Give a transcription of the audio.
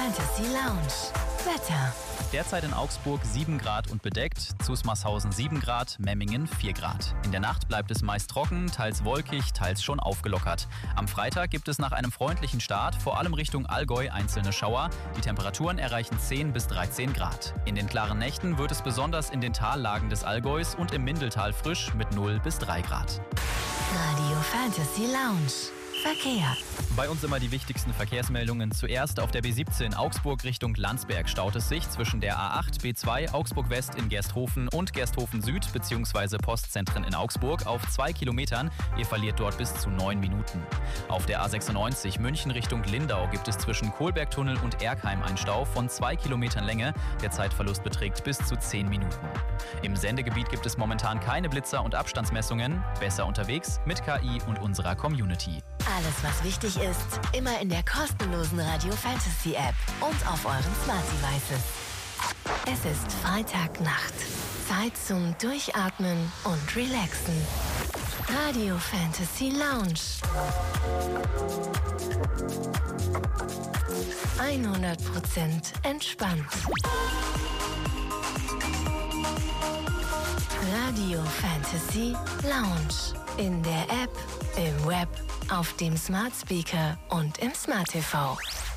Fantasy Lounge. Wetter. Derzeit in Augsburg 7 Grad und bedeckt, Zusmarshausen 7 Grad, Memmingen 4 Grad. In der Nacht bleibt es meist trocken, teils wolkig, teils schon aufgelockert. Am Freitag gibt es nach einem freundlichen Start vor allem Richtung Allgäu einzelne Schauer. Die Temperaturen erreichen 10 bis 13 Grad. In den klaren Nächten wird es besonders in den Tallagen des Allgäus und im Mindeltal frisch mit 0 bis 3 Grad. Radio Fantasy Lounge. Verkehr. Bei uns immer die wichtigsten Verkehrsmeldungen. Zuerst auf der B17 Augsburg Richtung Landsberg staut es sich zwischen der A8 B2 Augsburg West in Gersthofen und Gersthofen Süd bzw. Postzentren in Augsburg auf 2 Kilometern. Ihr verliert dort bis zu 9 Minuten. Auf der A96 München Richtung Lindau gibt es zwischen Kohlbergtunnel und Erkheim einen Stau von 2 Kilometern Länge. Der Zeitverlust beträgt bis zu 10 Minuten. Im Sendegebiet gibt es momentan keine Blitzer und Abstandsmessungen. Besser unterwegs mit KI und unserer Community. Alles, was wichtig ist, immer in der kostenlosen Radio Fantasy App und auf euren Smart Devices. Es ist Freitagnacht. Zeit zum Durchatmen und Relaxen. Radio Fantasy Lounge. 100% entspannt. Radio Fantasy Lounge. In der App, im Web, auf dem Smart Speaker und im Smart TV.